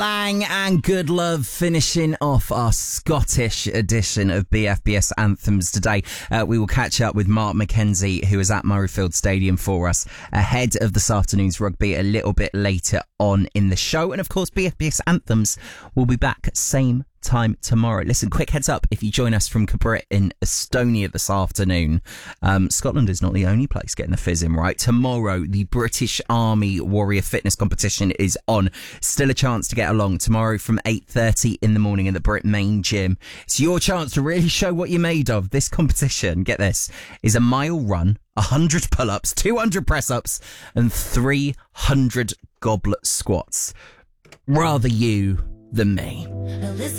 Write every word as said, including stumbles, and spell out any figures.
Bang and Good Love finishing off our Scottish edition of B F B S Anthems today. Uh, we will catch up with Mark McKenzie, who is at Murrayfield Stadium for us ahead of this afternoon's rugby a little bit later on in the show. And of course, B F B S Anthems will be back same time tomorrow. Listen, quick heads up, if you join us from Cabrit in Estonia this afternoon, um, Scotland is not the only place getting the fizz in, right? Tomorrow, the British Army Warrior Fitness Competition is on. Still a chance to get along tomorrow from eight thirty in the morning in the Brit Main Gym. It's your chance to really show what you're made of. This competition, get this, is a mile run, one hundred pull-ups, two hundred press-ups, and three hundred goblet squats. Rather you than me.